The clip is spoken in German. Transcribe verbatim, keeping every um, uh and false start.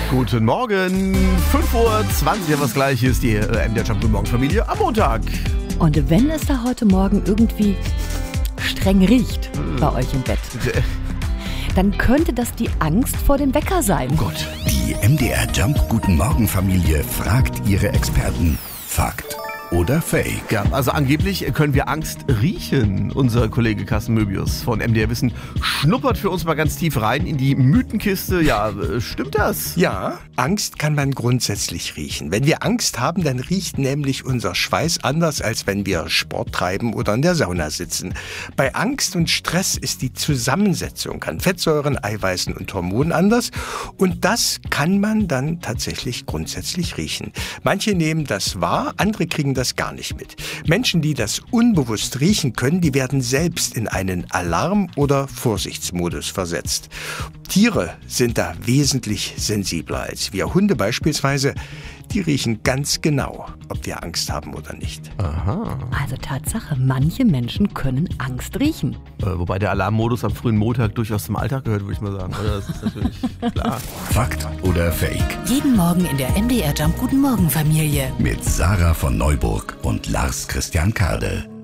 Guten Morgen, fünf Uhr zwanzig, ja was gleich, hier ist die äh, M D R Jump Guten Morgen Familie am Montag. Und wenn es da heute Morgen irgendwie streng riecht hm. bei euch im Bett, dann könnte das die Angst vor dem Wecker sein. Oh Gott. Die M D R Jump Guten Morgen Familie fragt ihre Experten. Fakt oder Fake? Ja, also angeblich können wir Angst riechen. Unser Kollege Carsten Möbius von M D R Wissen schnuppert für uns mal ganz tief rein in die Mythenkiste. Ja, stimmt das? Ja, Angst kann man grundsätzlich riechen. Wenn wir Angst haben, dann riecht nämlich unser Schweiß anders, als wenn wir Sport treiben oder in der Sauna sitzen. Bei Angst und Stress ist die Zusammensetzung an Fettsäuren, Eiweißen und Hormonen anders. Und das kann man dann tatsächlich grundsätzlich riechen. Manche nehmen das wahr, andere kriegen das gar nicht mit. Menschen, die das unbewusst riechen können, die werden selbst in einen Alarm- oder Vorsichtsmodus versetzt. Tiere sind da wesentlich sensibler als wir. Hunde beispielsweise, die riechen ganz genau, ob wir Angst haben oder nicht. Aha. Also Tatsache, manche Menschen können Angst riechen. Äh, wobei der Alarmmodus am frühen Montag durchaus zum Alltag gehört, würde ich mal sagen. Oder? Das ist natürlich klar. Fakt oder Fake? Jeden Morgen in der M D R Jump Guten Morgen Familie. Mit Sarah von Neuburg und Lars Christian Kade.